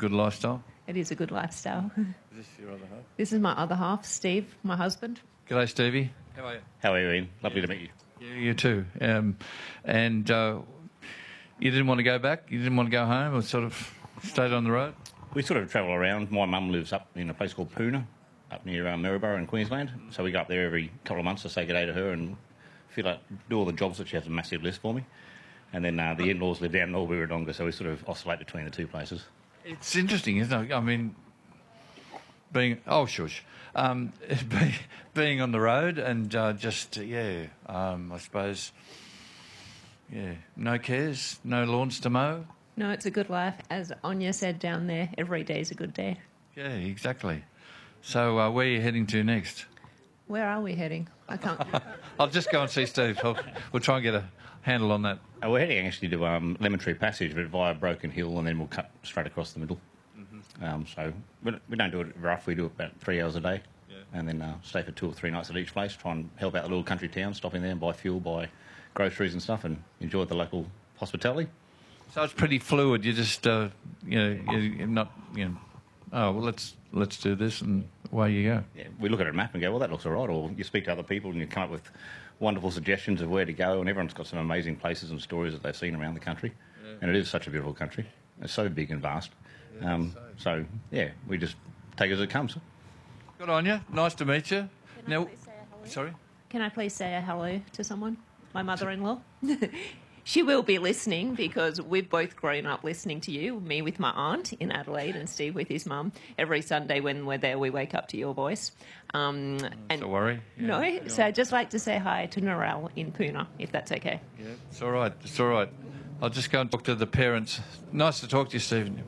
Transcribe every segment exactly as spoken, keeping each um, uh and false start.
good lifestyle? It is a good lifestyle. Is this your other half? This is my other half, Steve, my husband. G'day, Stevie. How are you? How are you, Ian? Lovely to meet you. Yeah, you too. Um, and uh, you didn't want to go back? You didn't want to go home or sort of stayed on the road? We sort of travel around. My mum lives up in a place called Poona, up near um, Maryborough in Queensland. So we go up there every couple of months to say good day to her and feel like do all the jobs that she has a massive list for me. And then uh, the in-laws live down in Albury-Wodonga, so we sort of oscillate between the two places. It's interesting, isn't it? I mean, being... Oh, shush. Um, be, being on the road and uh, just, uh, yeah, um, I suppose, yeah, no cares, no lawns to mow. No, it's a good life. As Anya said down there, every day's a good day. Yeah, exactly. So uh, where are you heading to next? Where are we heading? I can't... I'll just go and see Steve. I'll, we'll try and get a handle on that. Uh, we're heading actually to um, Lemon Tree Passage, but via Broken Hill, and then we'll cut straight across the middle. Mm-hmm. um, so we, we don't do it rough. We do it about three hours a day, yeah. And then uh, stay for two or three nights at each place, try and help out the little country town, stop in there and buy fuel, buy groceries and stuff, and enjoy the local hospitality. So it's pretty fluid. You just, uh, you know, you're not, you know, oh, well, let's let's do this, and away you go. Yeah, we look at a map and go, well, that looks all right. Or you speak to other people and you come up with wonderful suggestions of where to go, and everyone's got some amazing places and stories that they've seen around the country. Yeah. And it is such a beautiful country. It's so big and vast. Yeah, um, so, yeah, we just take it as it comes. Good on you. Nice to meet you. Can now, I please say a hello? Sorry? Can I please say a hello to someone? My mother-in-law? She will be listening because we've both grown up listening to you, me with my aunt in Adelaide and Steve with his mum. Every Sunday when we're there, we wake up to your voice. Um, and Don't worry. Yeah. No, so I'd just like to say hi to Narelle in Poona, if that's okay. Yeah, it's all right. It's all right. I'll just go and talk to the parents. Nice to talk to you, Stephen.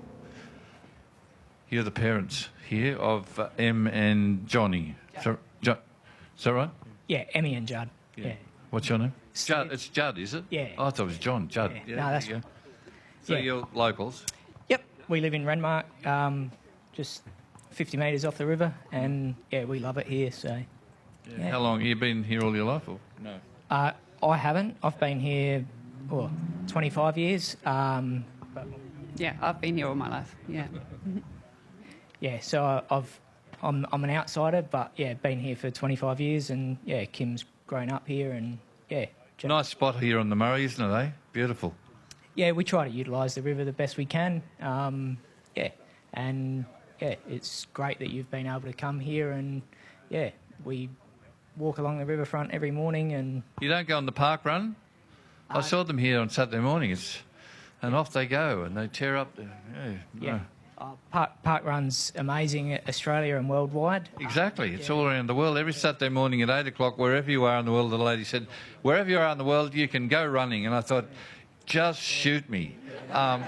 You're the parents here of uh, Em and Johnny. So, jo- is that right? Yeah, Emmy and Judd. Yeah. yeah. What's your name? Judd. It's Judd, is it? Yeah. Oh, I thought it was John. Judd. Yeah. Yeah, no, that's right. So yeah. you're locals? Yep. We live in Renmark, um, just fifty metres off the river, and, yeah, we love it here, so... Yeah. Yeah. How long? Have you been here all your life? Or no? Uh, I haven't. I've been here, oh, twenty-five years. Um, but yeah, I've been here all my life, yeah. Yeah, so I, I've... I'm, I'm an outsider, but, yeah, been here for twenty-five years, and, yeah, Kim's grown up here, and, yeah... Nice spot here on the Murray, isn't it, eh? Beautiful. Yeah, we try to utilise the river the best we can. Um, yeah, and yeah, it's great that you've been able to come here, and yeah, we walk along the riverfront every morning. And you don't go on the park run? Uh, I saw them here on Saturday mornings, and off they go, and they tear up. The, yeah, yeah. No. Uh, park, park run's amazing at Australia and worldwide. Exactly. It's yeah. all around the world. Every Saturday morning at eight o'clock, wherever you are in the world, the lady said, wherever you are in the world, you can go running. And I thought, just shoot me. Um,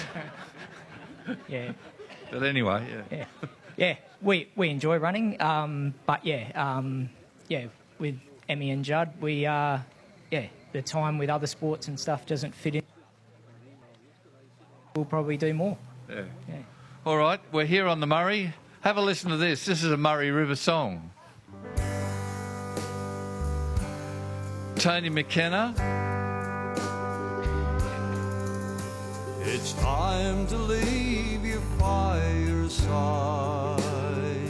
yeah. But anyway, yeah. Yeah, yeah. We, we enjoy running, um, but yeah, um, yeah, with Emmy and Judd, we, uh, yeah, the time with other sports and stuff doesn't fit in. We'll probably do more. Yeah. Yeah. All right, we're here on the Murray. Have a listen to this. This is a Murray River song. Tony McKenna. It's time to leave your fireside.